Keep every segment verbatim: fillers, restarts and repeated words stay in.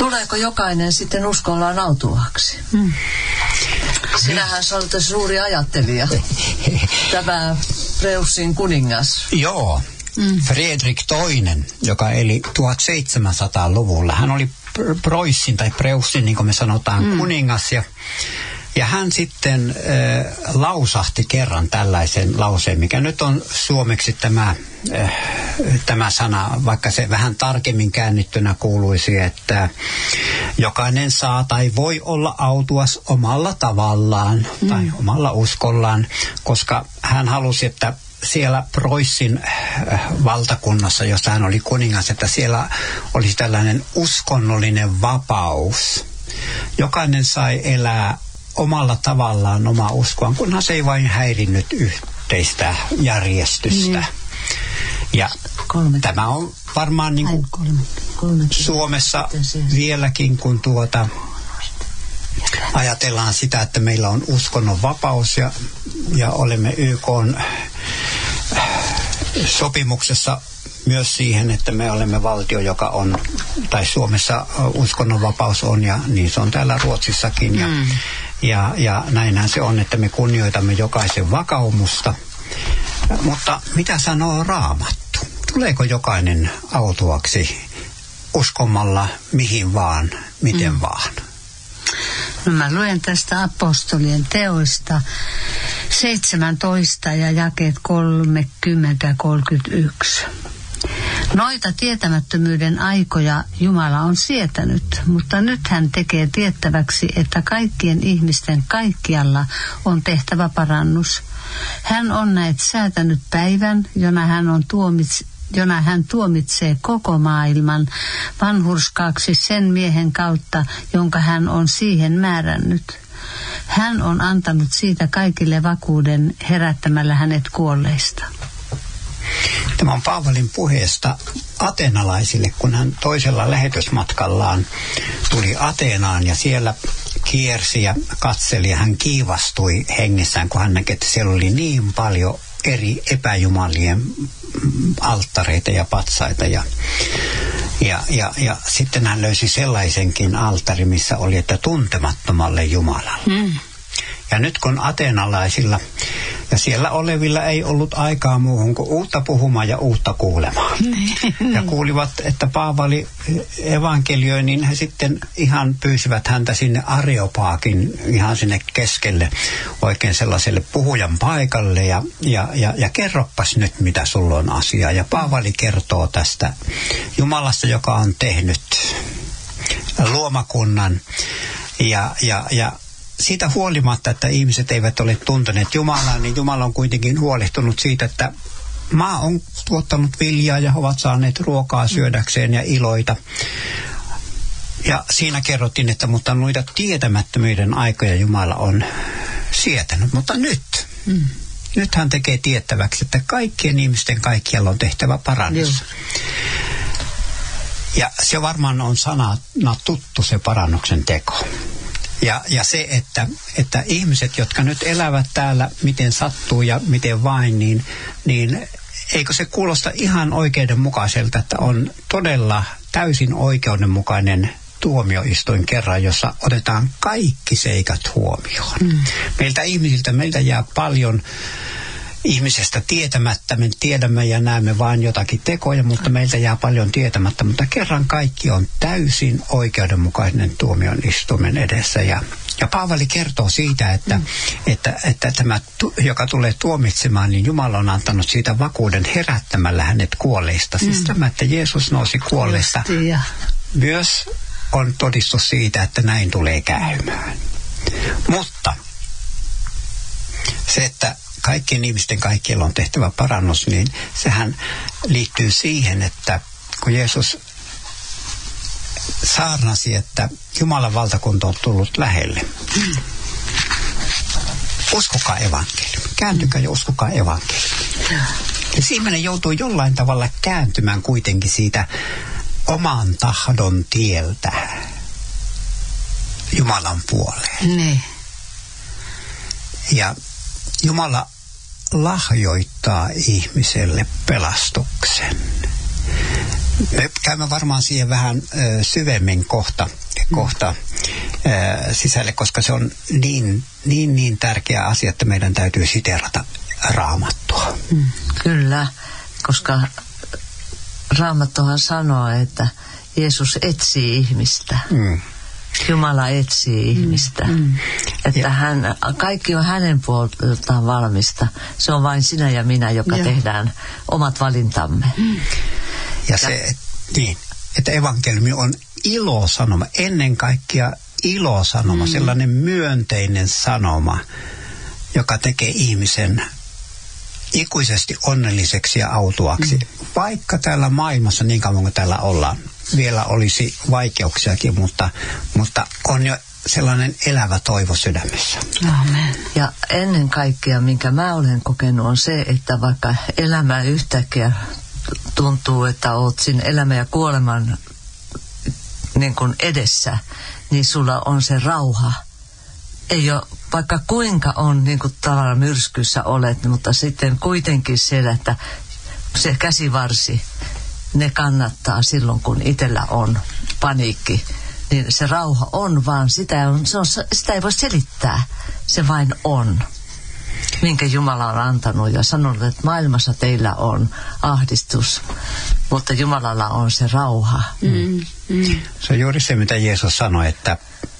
Tuleeko jokainen sitten uskollaan autuaksi? Mm. Sinähän sä olet suuri ajattelija, tämä Preussin kuningas. Joo, mm. Fredrik toinen, joka eli seitsemäntoistasataa-luvulla. Hän oli Preussin tai Preussin, niin kuin me sanotaan, mm. kuningas. Ja, ja hän sitten äh, lausahti kerran tällaisen lauseen, mikä nyt on suomeksi tämä, äh, tämä sana, vaikka se vähän tarkemmin käännittynä kuuluisi, että jokainen saa tai voi olla autuas omalla tavallaan mm. tai omalla uskollaan, koska hän halusi, että siellä Preussin valtakunnassa, jossa hän oli kuningas, että siellä olisi tällainen uskonnollinen vapaus. Jokainen sai elää omalla tavallaan omaa uskoaan, kunhan se ei vain häirinnyt yhteistä järjestystä. Mm. Ja kolme. Tämä on varmaan niin kuin kolme. Kolme. Suomessa vieläkin, kun tuota ajatellaan sitä, että meillä on uskonnon vapaus ja, ja olemme Y K:n sopimuksessa myös siihen, että me olemme valtio, joka on, tai Suomessa uskonnonvapaus on, ja niin se on täällä Ruotsissakin. Ja, mm. ja, ja näinhän se on, että me kunnioitamme jokaisen vakaumusta. Mutta mitä sanoo Raamattu? Tuleeko jokainen autuaksi uskomalla mihin vaan, miten mm. vaan? No mä luen tästä apostolien teoista seitsemäntoista ja jakeet kolmekymmentä ja kolmekymmentäyksi. Noita tietämättömyyden aikoja Jumala on sietänyt, mutta nyt hän tekee tiettäväksi, että kaikkien ihmisten kaikkialla on tehtävä parannus. Hän on näet säätänyt päivän, jona hän on tuomits, jona hän tuomitsee koko maailman vanhurskaaksi sen miehen kautta, jonka hän on siihen määrännyt. Hän on antanut siitä kaikille vakuuden herättämällä hänet kuolleista. Tämä on Paavalin puheesta ateenalaisille, kun hän toisella lähetysmatkallaan tuli Ateenaan ja siellä kiersi ja katseli ja hän kiivastui hengessään, kun hän näki, että siellä oli niin paljon eri epäjumalien alttareita ja patsaita ja, ja, ja, ja sitten hän löysi sellaisenkin alttari, missä oli, että tuntemattomalle Jumalalle. Mm. Ja nyt kun ateenalaisilla ja siellä olevilla ei ollut aikaa muuhun kuin uutta puhumaan ja uutta kuulemaan. Ja kuulivat, että Paavali evankelioi, niin he sitten ihan pyysivät häntä sinne Areopaakin ihan sinne keskelle oikein sellaiselle puhujan paikalle. Ja, ja, ja, ja kerroppas nyt, mitä sulla on asiaa. Ja Paavali kertoo tästä Jumalasta, joka on tehnyt luomakunnan ja, ja, ja siitä huolimatta, että ihmiset eivät ole tunteneet Jumalaa, niin Jumala on kuitenkin huolehtunut siitä, että maa on tuottanut viljaa ja ovat saaneet ruokaa syödäkseen ja iloita. Ja siinä kerrottiin, että mutta noita tietämättömyyden aikoja Jumala on sietänyt. Mutta nyt, mm. nyt hän tekee tiettäväksi, että kaikkien ihmisten kaikkialla on tehtävä parannus. Joo. Ja se varmaan on sanana tuttu, se parannuksen teko. Ja, ja se, että, että ihmiset, jotka nyt elävät täällä, miten sattuu ja miten vain, niin, niin eikö se kuulosta ihan oikeudenmukaiselta, että on todella täysin oikeudenmukainen tuomioistuin kerran, jossa otetaan kaikki seikat huomioon. Mm. Meiltä ihmisiltä, meiltä jää paljon ihmisestä tietämättä, me tiedämme ja näemme vain jotakin tekoja, mutta meiltä jää paljon tietämättä, mutta kerran kaikki on täysin oikeudenmukainen tuomioistuimen edessä. Ja, ja Paavali kertoo siitä, että, mm. että, että tämä, joka tulee tuomitsemaan, niin Jumala on antanut siitä vakuuden herättämällä hänet kuolleista. Mm. Siis tämä, että Jeesus nousi kuolleista, myös on todistus siitä, että näin tulee käymään. Mutta se, että kaikkien ihmisten kaikkialla on tehtävä parannus, niin sehän liittyy siihen, että kun Jeesus saarnasi, että Jumalan valtakunta on tullut lähelle. Mm. Uskokaa evankeliumi. Kääntykää ja uskokaa evankeliumi. Ja ihminen joutuu jollain tavalla kääntymään kuitenkin siitä oman tahdon tieltä Jumalan puoleen. Ne. Ja Jumala lahjoittaa ihmiselle pelastuksen. Me käymme varmaan siihen vähän ö, syvemmin kohta, kohta ö, sisälle, koska se on niin, niin, niin tärkeä asia, että meidän täytyy siteerata Raamattua. Mm, kyllä, koska Raamattuhan sanoo, että Jeesus etsii ihmistä. Mm. Jumala etsii ihmistä. Mm, mm. Että hän, kaikki on hänen puoleltaan valmista. Se on vain sinä ja minä, joka ja. tehdään omat valintamme. Mm. Ja, ja se, niin, että evankeliumi on ilosanoma, ennen kaikkea ilosanoma, mm. sellainen myönteinen sanoma, joka tekee ihmisen ikuisesti onnelliseksi ja autuaksi. Mm. Vaikka täällä maailmassa, niin kauan kuin täällä ollaan, vielä olisi vaikeuksiakin, mutta, mutta on jo sellainen elävä toivo sydämessä. Amen. Ja ennen kaikkea, minkä mä olen kokenut, on se, että vaikka elämä yhtäkkiä tuntuu, että oot siinä elämän ja kuoleman niin kuin edessä, niin sulla on se rauha. Ei ole, vaikka kuinka on niin kuin tavallaan myrskyssä olet, mutta sitten kuitenkin siellä, että se käsivarsi, ne kannattaa silloin, kun itsellä on paniikki. Niin se rauha on vaan, sitä, on, se on, sitä ei voi selittää, se vain on. Minkä Jumala on antanut ja sanonut, että maailmassa teillä on ahdistus, mutta Jumalalla on se rauha. Mm, mm. Se on juuri se, mitä Jeesus sanoi, että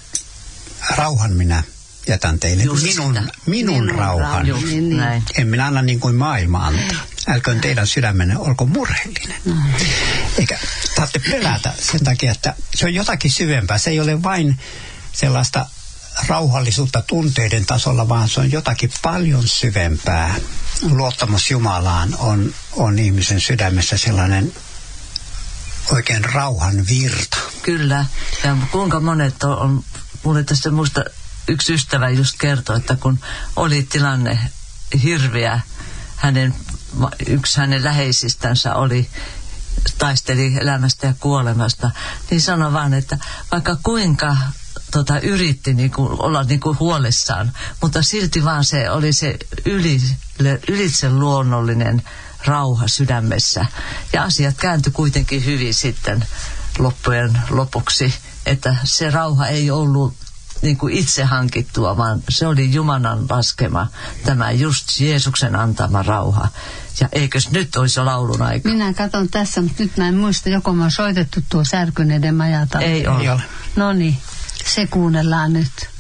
rauhan minä jätän teille. Just minun, minun, minun rauhan. Just, niin, näin. En minä anna niin kuin maailma antaa. Älköön teidän sydämenne olko murheellinen. Mm. Eikä saatte pelätä sen takia, että se on jotakin syvempää. Se ei ole vain sellaista rauhallisuutta tunteiden tasolla, vaan se on jotakin paljon syvempää. Luottamus Jumalaan on, on ihmisen sydämessä sellainen oikein rauhan virta. Kyllä. Ja kuinka monet on, on mulle tästä muista yksi ystävä just kertoi, että kun oli tilanne hirveä, hänen, yksi hänen läheisistänsä oli, taisteli elämästä ja kuolemasta, niin sanoi vaan, että vaikka kuinka tota, yritti niinku, olla niinku huolissaan, mutta silti vaan se oli se yli, ylitse luonnollinen rauha sydämessä. Ja asiat kääntyi kuitenkin hyvin sitten loppujen lopuksi, että se rauha ei ollut niin kuin itse hankittua, vaan se oli Jumalan laskema, tämä just Jeesuksen antama rauha. Ja eikös nyt olisi jo laulun aika? Minä katson tässä, mutta nyt mä en muista, joko mä oon soitettu tuo Särkyneiden majatalo. Ei ole. No niin, se kuunnellaan nyt.